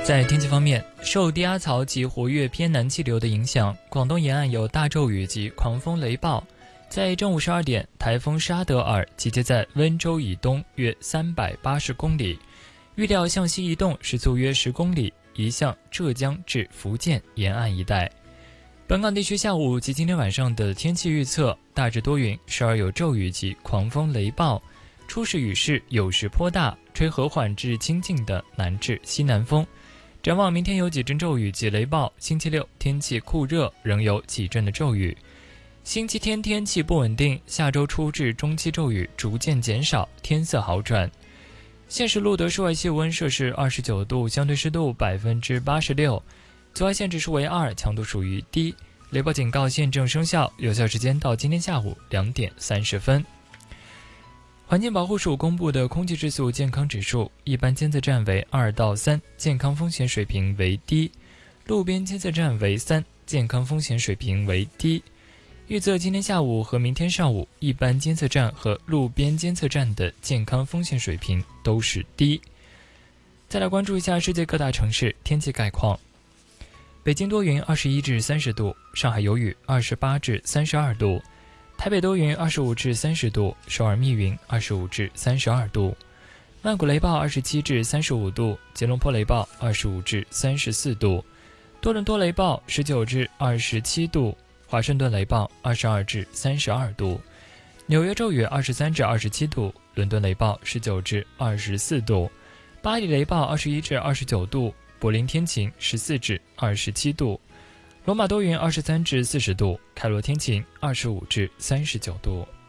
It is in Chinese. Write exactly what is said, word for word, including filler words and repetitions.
在天气方面，受低压槽及活跃偏南气流的影响，广东沿岸有大骤雨及狂风雷暴。在正午十二点，台风沙德尔集结在温州以东约三百八十公里，预料向西移动，时速约十公里，移向浙江至福建沿岸一带。本港地区下午及今天晚上的天气预测大致多云，时而有骤雨及狂风雷暴，初时雨势有时颇大，吹和缓至清劲的南至西南风。展望明天有几阵骤雨及雷暴，星期六天气酷热，仍有几阵的骤雨。星期天天气不稳定，下周初至中期骤雨逐渐减少，天色好转。现时录得室外气温摄氏二十九度，相对湿度百分之八十六，紫外线指数为二，强度属于低。雷暴警告现正生效，有效时间到今天下午两点三十分。环境保护署公布的空气质素健康指数，一般监测站为二到三，健康风险水平为低；路边监测站为三，健康风险水平为低。预测今天下午和明天上午，一般监测站和路边监测站的健康风险水平都是低。再来关注一下世界各大城市天气概况。北京多云二十一至三十度，上海有雨二十八至三十二度。台北多云二十五至三十度，首尔密云二十五至三十二度，曼谷雷暴二十七至三十五度，吉隆坡雷暴二十五至三十四度，多伦多雷暴十九至二十七度，华盛顿雷暴二十二至三十二度，纽约骤雨二十三至二十七度，伦敦雷暴十九至二十四度，巴黎雷暴二十一至二十九度，柏林天晴十四至二十七度。罗马多云二十三至四十度，开罗天晴二十五至三十九度。